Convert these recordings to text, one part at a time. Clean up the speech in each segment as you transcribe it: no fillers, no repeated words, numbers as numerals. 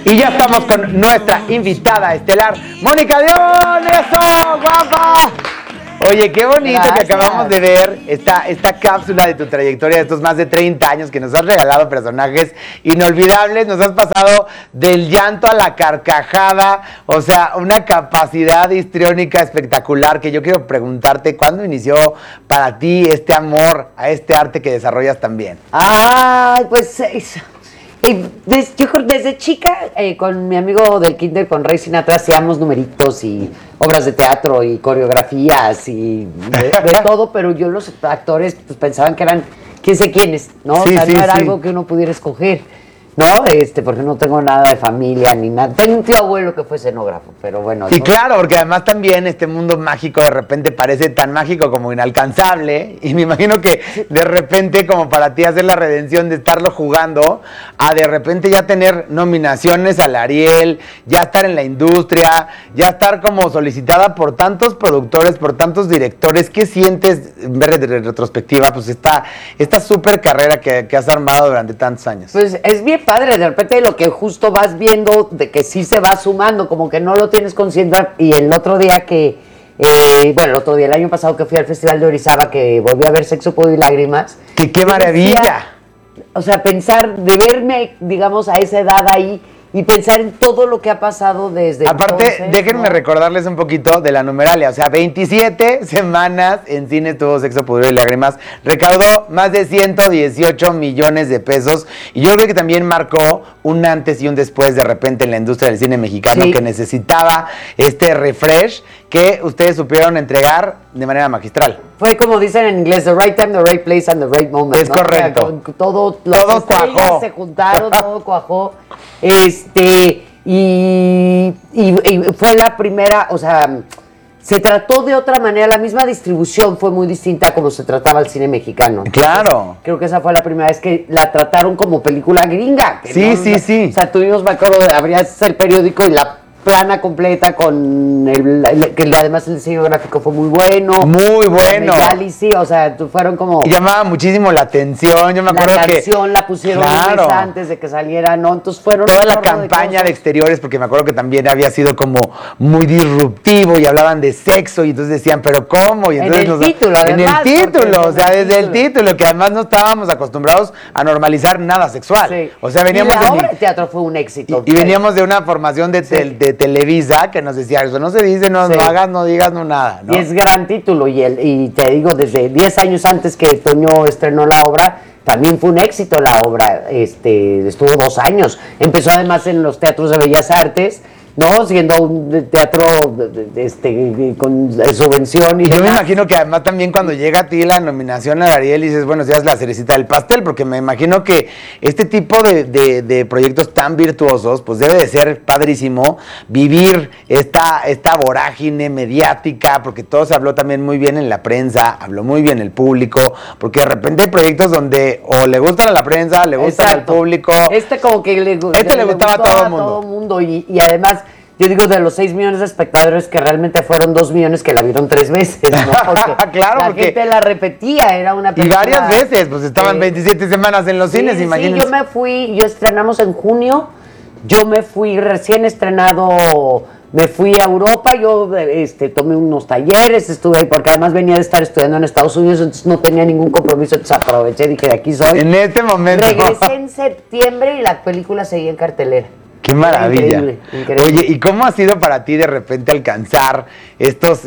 Y ya estamos con nuestra invitada estelar, Mónica León. ¡Eso, guapa! Oye, qué bonito. Gracias. Que acabamos de ver esta cápsula de tu trayectoria de estos más de 30 años que nos has regalado personajes inolvidables. Nos has pasado del llanto a la carcajada, o sea, una capacidad histriónica espectacular que yo quiero preguntarte, ¿cuándo inició para ti este amor a este arte que desarrollas también? Ay, pues yo creo desde chica con mi amigo del kinder, con Ray Sinatra, hacíamos numeritos y obras de teatro y coreografías y de todo, pero yo los actores pues pensaban que eran quién sé quiénes, ¿no? Sí, o sea, no era algo que uno pudiera escoger, ¿no? Porque no tengo nada de familia ni nada. Tengo un tío abuelo que fue escenógrafo, pero bueno. Sí, claro, porque además también este mundo mágico de repente parece tan mágico como inalcanzable, y me imagino que de repente como para ti hacer la redención de estarlo jugando, a de repente ya tener nominaciones al Ariel, ya estar en la industria, ya estar como solicitada por tantos productores, por tantos directores. ¿Qué sientes en ver de retrospectiva pues esta súper carrera que has armado durante tantos años? Pues es bien padre, de repente lo que justo vas viendo de que sí se va sumando, como que no lo tienes consciente. Y el otro día el año pasado que fui al Festival de Orizaba, que volví a ver Sexo, Poder y Lágrimas. ¡Qué maravilla! O sea, pensar, de verme, digamos, a esa edad ahí y pensar en todo lo que ha pasado desde Aparte, entonces, déjenme recordarles un poquito de la numeralia. O sea, 27 semanas en cine tuvo Sexo, Pudor y Lágrimas. Recaudó más de 118 millones de pesos. Y yo creo que también marcó un antes y un después de repente en la industria del cine mexicano, sí, que necesitaba este refresh que ustedes supieron entregar de manera magistral. Fue como dicen en inglés, the right time, the right place and the right moment. Es, ¿no? Correcto. O sea, todo cuajó. Se juntaron, todo cuajó. Y fue la primera, o sea, se trató de otra manera, la misma distribución fue muy distinta a como se trataba el cine mexicano. Claro. Entonces, creo que esa fue la primera vez que la trataron como película gringa. Sí, sí. O sea, tuvimos, me acuerdo, abrías el periódico y la plana completa con que además el diseño gráfico fue muy bueno. Muy bueno. Y sí, o sea, fueron como... Y llamaba muchísimo la atención, yo me acuerdo que... La canción la pusieron un mes antes de que saliera, ¿no? Entonces fueron... Toda la campaña de exteriores, porque me acuerdo que también había sido como muy disruptivo y hablaban de sexo y entonces decían, ¿pero cómo? Y entonces en el título, además. En el título, o sea, desde el título, que además no estábamos acostumbrados a normalizar nada sexual. Sí. O sea, veníamos... Y la obra de teatro fue un éxito. Y veníamos de una formación de Televisa que nos decía, eso no se dice, no hagas, no digas, no nada, ¿no? Y es gran título, y te digo, desde 10 años antes que Toño estrenó la obra, también fue un éxito la obra, estuvo 2 años, empezó además en los teatros de Bellas Artes, ¿no? Siendo un teatro con subvención y yo me imagino que además también cuando llega a ti la nominación a Ariel dices, bueno, seas la cerecita del pastel, porque me imagino que este tipo de proyectos tan virtuosos, pues debe de ser padrísimo vivir esta vorágine mediática, porque todo se habló también muy bien en la prensa, habló muy bien el público, porque de repente hay proyectos donde o le gustan a la prensa, le gustan al público. Como que le gustaba a todo el mundo. Y además... Yo digo, de los 6 millones de espectadores, que realmente fueron 2 millones que la vieron 3 veces, ¿no? Porque claro, la gente la repetía, era una película... Y varias veces, pues estaban 27 semanas en los cines, imagínense. Sí, yo estrenamos en junio, yo me fui recién estrenado, me fui a Europa, yo tomé unos talleres, estuve ahí, porque además venía de estar estudiando en Estados Unidos, entonces no tenía ningún compromiso, entonces aproveché, dije, de aquí soy. En este momento. Regresé en septiembre y la película seguía en cartelera. ¡Qué maravilla! Increíble. Oye, ¿y cómo ha sido para ti de repente alcanzar estos,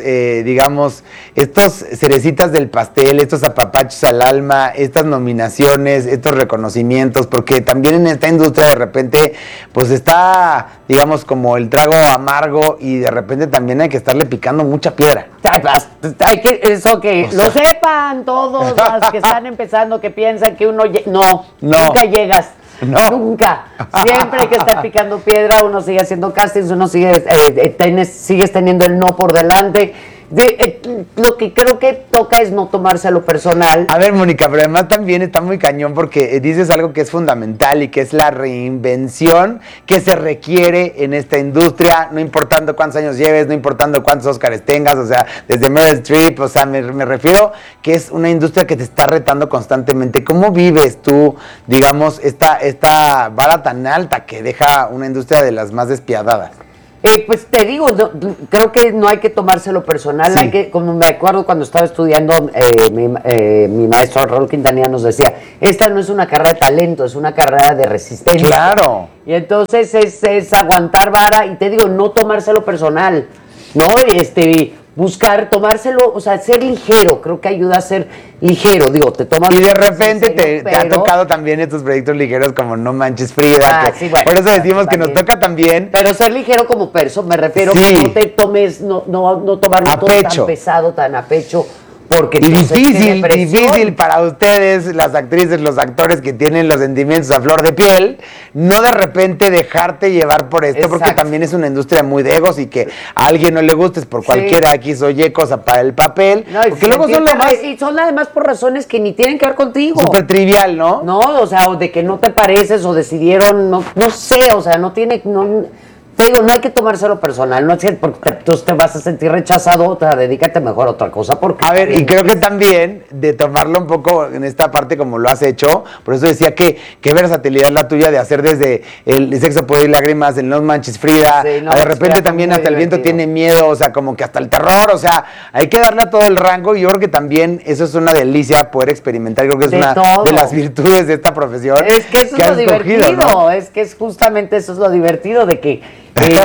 estos cerecitas del pastel, estos apapachos al alma, estas nominaciones, estos reconocimientos? Porque también en esta industria de repente, pues está, digamos, como el trago amargo y de repente también hay que estarle picando mucha piedra. Hay que lo sepan todos los que están empezando, que piensan que uno... nunca llegas. No. Nunca. Siempre hay que estar picando piedra, uno sigue haciendo castings, uno sigues teniendo el no por delante. Lo que creo que toca es no tomárselo personal. A ver, Mónica, pero además también está muy cañón porque dices algo que es fundamental y que es la reinvención que se requiere en esta industria, no importando cuántos años lleves, no importando cuántos Óscares tengas, o sea, desde Meryl Streep, o sea, me refiero que es una industria que te está retando constantemente. ¿Cómo vives tú, digamos, esta vara tan alta que deja una industria de las más despiadadas? Pues te digo, creo que no hay que tomárselo personal, Sí. hay que, como me acuerdo cuando estaba estudiando, mi maestro Raúl Quintanilla nos decía, esta no es una carrera de talento, es una carrera de resistencia. Claro. Y entonces es aguantar vara y te digo, no tomárselo personal, ¿no? Buscar, tomárselo, o sea, ser ligero, creo que ayuda a ser ligero, digo, te tomas... Y de repente en serio, te ha tocado también estos proyectos ligeros como No Manches Frida. Sí, bueno, por eso decimos que nos también. toca también. Pero ser ligero como perso, me refiero Sí. que no te tomes, no tomarlo A todo pecho. tan pesado, tan a pecho, porque Y entonces tiene difícil, presión. difícil para ustedes, las actrices, los actores que tienen los sentimientos a flor de piel, no de repente dejarte llevar por esto, porque Exacto. también es una industria muy de egos y que a alguien no le gustes por cualquier X o Y cosa para el papel, No, y porque luego son lo más y son además por razones que ni tienen que ver contigo. súper trivial, ¿no? No, o sea, o de que no te pareces o decidieron, no sé, o sea, no tiene, te digo, no hay que tomárselo personal, no es que porque tú te vas a sentir rechazado, o sea, dedícate mejor a otra cosa, porque... A ver, y creo que también de tomarlo un poco en esta parte como lo has hecho, por eso decía que qué versatilidad la tuya de hacer desde el Sexo, Poder y Lágrimas, el No Manches Frida, Sí, No de Manches repente Frida, también muy hasta el viento divertido. tiene miedo, o sea, como que hasta el terror, o sea, hay que darle a todo el rango y yo creo que también eso es una delicia poder experimentar, creo que es De una todo. de las virtudes de esta profesión. Es que eso es has lo divertido, escogido, ¿no? es que es justamente eso es lo divertido de que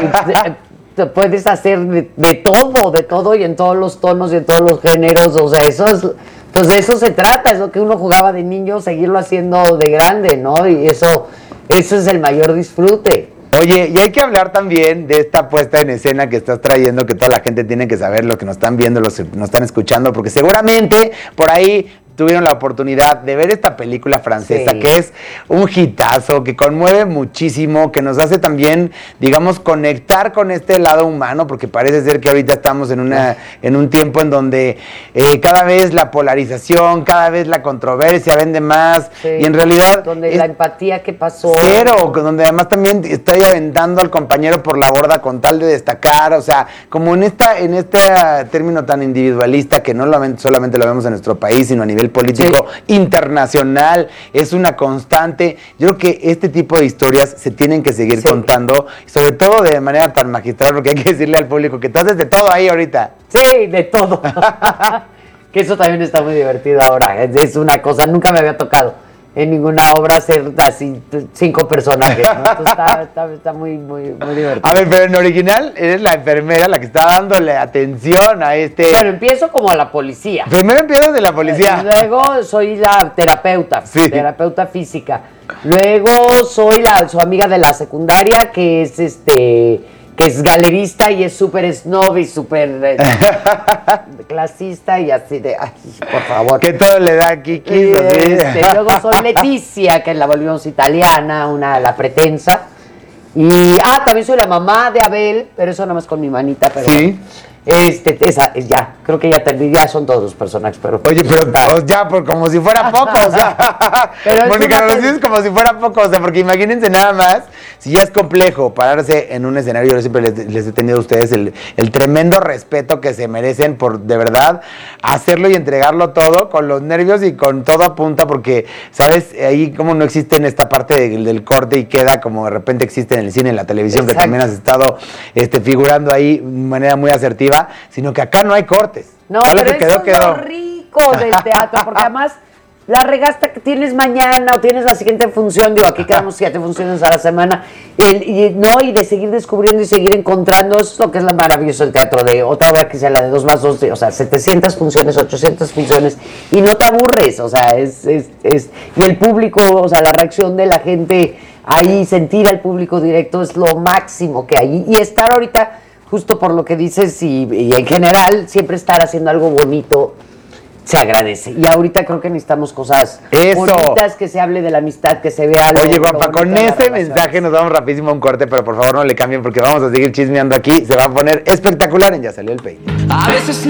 te puedes hacer de todo y en todos los tonos y en todos los géneros, o sea, pues de eso se trata, es lo que uno jugaba de niño, seguirlo haciendo de grande, ¿no? Y eso es el mayor disfrute. Oye, y hay que hablar también de esta puesta en escena que estás trayendo, que toda la gente tiene que saber, los que nos están viendo, los que nos están escuchando, porque seguramente por ahí tuvieron la oportunidad de ver esta película francesa, Sí. que es un hitazo, que conmueve muchísimo, que nos hace también, digamos, conectar con este lado humano, porque parece ser que ahorita estamos en un tiempo en donde cada vez la polarización, cada vez la controversia vende más, Sí. y en realidad... Donde es la empatía que pasó. cero, donde además también estoy aventando al compañero por la borda con tal de destacar, o sea, como en este término tan individualista que no solamente lo vemos en nuestro país, sino a nivel político internacional, es una constante. Yo creo que este tipo de historias se tienen que seguir contando, y sobre todo de manera tan magistral, porque hay que decirle al público que tú haces de todo ahí ahorita. Sí, de todo. Que eso también está muy divertido ahora. Es una cosa, nunca me había tocado en ninguna obra ser así 5 personajes, ¿no? Entonces está muy divertido. A ver, pero en original eres la enfermera la que está dándole atención a este... Bueno, empiezo como a la policía. Primero empiezas de la policía. Luego soy la terapeuta, Sí. terapeuta física. Luego soy su amiga de la secundaria, que es galerista y es súper snob y súper clasista y así de, ay, por favor. Que todo le da kikis, así. Luego soy Leticia, que la volvimos italiana, la pretensa. Y, también soy la mamá de Abel, pero eso nada más con mi manita, pero Sí. esa, ya, creo que ya son todos los personajes, pero... Oye, pero ya, como si fuera poco, o sea, Pero es Mónica, una nos dices como si fuera poco, o sea, porque imagínense nada más, si ya es complejo pararse en un escenario, yo siempre les he tenido a ustedes el tremendo respeto que se merecen por, de verdad, hacerlo y entregarlo todo, con los nervios y con todo a punta, porque, ¿sabes? Ahí como no existe en esta parte del corte y queda como de repente existe en el cine, en la televisión, Exacto. que también has estado figurando ahí de manera muy asertiva, sino que acá no hay cortes. No, Ya lo pero que eso quedó, es lo rico del teatro, porque además la regaste que tienes mañana o tienes la siguiente función, digo, aquí quedamos 7 funciones a la semana, y de seguir descubriendo y seguir encontrando, eso es lo que es lo maravilloso del teatro, de otra obra que sea la de 2 más 2, o sea, 700 funciones, 800 funciones, y no te aburres, o sea, y el público, o sea, la reacción de la gente ahí, sentir al público directo es lo máximo que hay, y estar ahorita... Justo por lo que dices y en general, siempre estar haciendo algo bonito se agradece. Y ahorita creo que necesitamos cosas bonitas, que se hable de la amistad, que se vea algo. Oye, guapa, con este mensaje nos vamos rapidísimo a un corte, pero por favor no le cambien porque vamos a seguir chismeando aquí. Se va a poner espectacular en Ya Salió el Peine. A veces